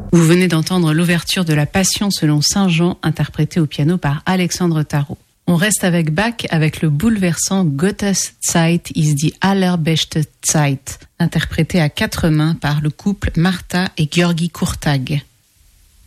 Vous venez d'entendre l'ouverture de la Passion selon Saint Jean, interprétée au piano par Alexandre Tarot. On reste avec Bach avec le bouleversant Gottes Zeit ist die allerbeste Zeit, interprété à quatre mains par le couple Martha et György Kurtág.